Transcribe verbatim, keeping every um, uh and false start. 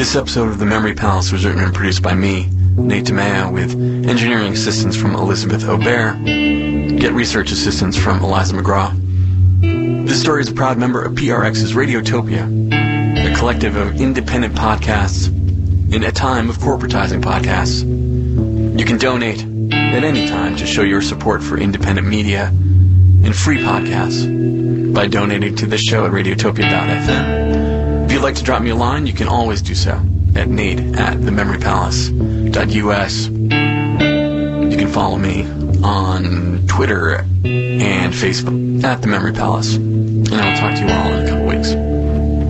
This episode of The Memory Palace was written and produced by me, Nate DeMeo, with engineering assistance from Elizabeth Aubert, get research assistance from Eliza McGraw. This story is a proud member of P R X's Radiotopia, a collective of independent podcasts in a time of corporatizing podcasts. You can donate at any time to show your support for independent media and free podcasts by donating to this show at radiotopia dot f m. If you'd like to drop me a line, you can always do so at nate at the memory palace dot u s. You can follow me on Twitter and Facebook at The Memory Palace. And I'll talk to you all in a couple weeks.